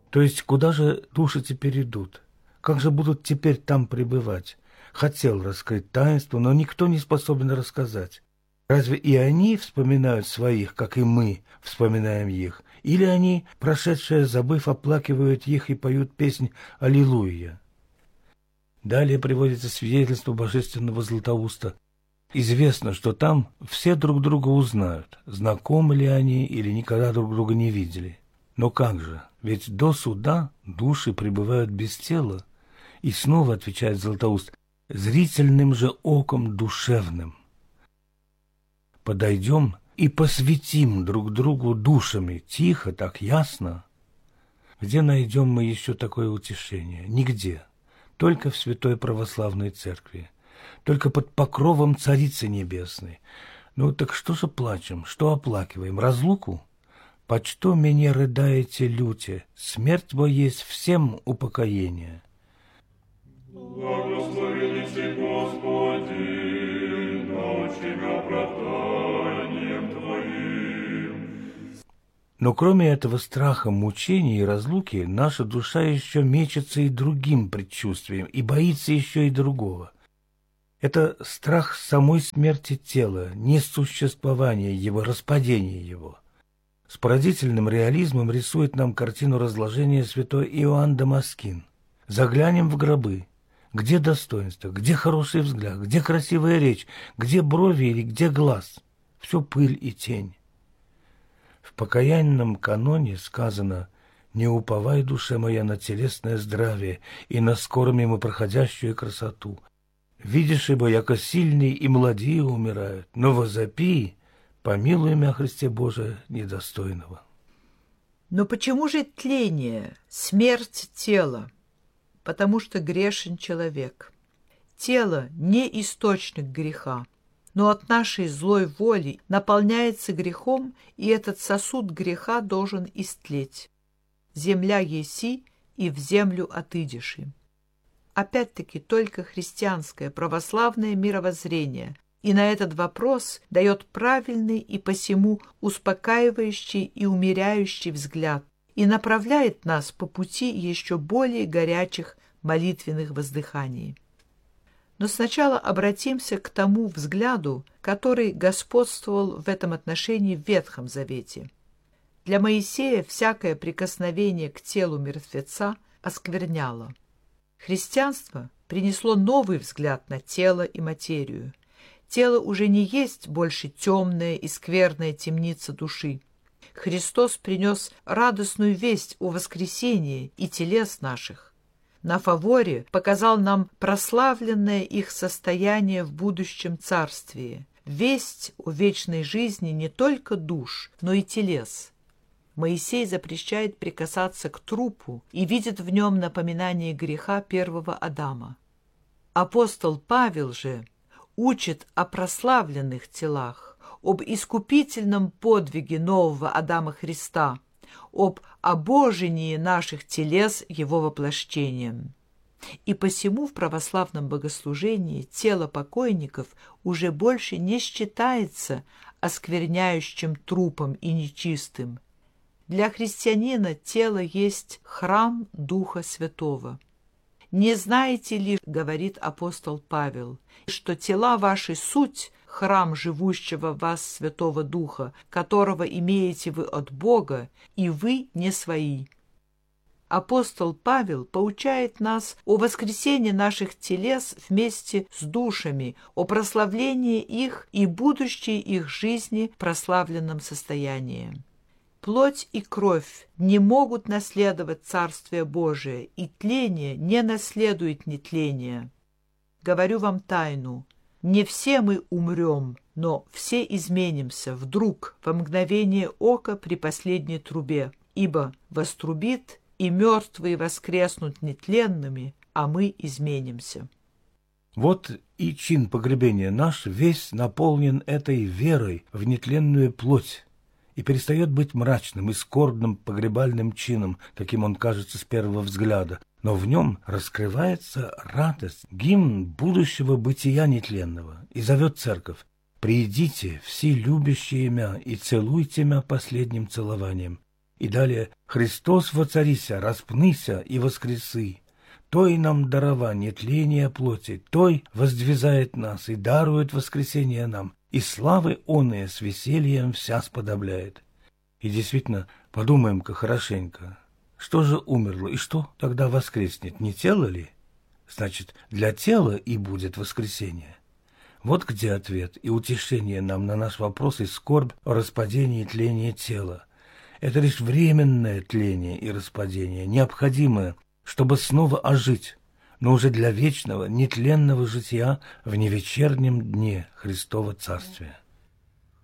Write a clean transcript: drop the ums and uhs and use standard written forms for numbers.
То есть, куда же души теперь идут? Как же будут теперь там пребывать? Хотел раскрыть таинство, но никто не способен рассказать. Разве и они вспоминают своих, как и мы вспоминаем их? Или они, прошедшие, забыв, оплакивают их и поют песнь «Аллилуйя»? Далее приводится свидетельство божественного Златоуста. Известно, что там все друг друга узнают, знакомы ли они или никогда друг друга не видели. Но как же? Ведь до суда души пребывают без тела. И снова отвечает Златоуст: зрительным же оком душевным. Подойдем и посвятим друг другу душами, тихо, так ясно. Где найдем мы еще такое утешение? Нигде. Только в Святой Православной Церкви. Только под покровом Царицы Небесной. Ну так что же плачем, что оплакиваем? Разлуку? «Почто меня рыдаете, люте, смерть во есть всем упокоение». Благословен си, Господи, научи меня оправданием Твоим. Но кроме этого страха, мучений и разлуки, наша душа еще мечется и другим предчувствием, и боится еще и другого. Это страх самой смерти тела, несуществования его, распадения его. С поразительным реализмом рисует нам картину разложения святой Иоанн Дамаскин. Заглянем в гробы. Где достоинство, где хороший взгляд, где красивая речь, где брови или где глаз? Все пыль и тень. В покаянном каноне сказано: «Не уповай, душа моя, на телесное здравие и на скоро мимо проходящую красоту. Видишь, ибо яко сильные и молодые умирают, но возопи, помилуй мя, Христе Боже, недостойного». Но почему же тление, смерть тела? Потому что грешен человек. Тело не источник греха, но от нашей злой воли наполняется грехом, и этот сосуд греха должен истлеть. Земля еси, и в землю отыдешь. Опять-таки только христианское православное мировоззрение и на этот вопрос дает правильный и посему успокаивающий и умеряющий взгляд и направляет нас по пути еще более горячих молитвенных воздыханий. Но сначала обратимся к тому взгляду, который господствовал в этом отношении в Ветхом Завете. Для Моисея всякое прикосновение к телу мертвеца оскверняло. Христианство принесло новый взгляд на тело и материю. Тело уже не есть больше темная и скверная темница души. Христос принес радостную весть о воскресении и телес наших. На фаворе показал нам прославленное их состояние в будущем царствии, весть о вечной жизни не только душ, но и телес. Моисей запрещает прикасаться к трупу и видит в нем напоминание греха первого Адама. Апостол Павел же учит о прославленных телах, об искупительном подвиге нового Адама Христа, об обожении наших телес его воплощением. И посему в православном богослужении тело покойников уже больше не считается оскверняющим трупом и нечистым. Для христианина тело есть храм Духа Святого. «Не знаете ли, — говорит апостол Павел, — что тела ваши суть — храм живущего в вас Святого Духа, которого имеете вы от Бога, и вы не свои». Апостол Павел поучает нас о воскресении наших телес вместе с душами, о прославлении их и будущей их жизни в прославленном состоянии. Плоть и кровь не могут наследовать Царствие Божие, и тление не наследует нетления. Говорю вам тайну: не все мы умрем, но все изменимся вдруг, во мгновение ока при последней трубе, ибо вострубит, и мертвые воскреснут нетленными, а мы изменимся. Вот и чин погребения наш весь наполнен этой верой в нетленную плоть и перестает быть мрачным и скорбным погребальным чином, каким он кажется с первого взгляда, но в нем раскрывается радость, гимн будущего бытия нетленного, и зовет церковь: «Приидите, все любящие мя, и целуйте мя последним целованием. И далее «Христос воцарися, распнися и воскресы, той нам дарование тления плоти, той воздвизает нас и дарует воскресение нам, и славы оные с весельем вся сподобляет». И действительно, подумаем-ка хорошенько, что же умерло и что тогда воскреснет, не тело ли? Значит, для тела и будет воскресение. Вот где ответ и утешение нам на наш вопрос и скорбь о распадении и тлении тела. Это лишь временное тление и распадение, необходимое, чтобы снова ожить, но уже для вечного, нетленного жития в невечернем дне Христова Царствия.